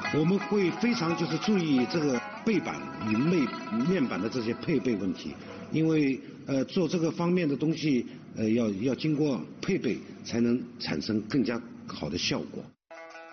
我们会非常就是注意这个背板与面板的这些配备问题，因为做这个方面的东西要经过配备才能产生更加好的效果。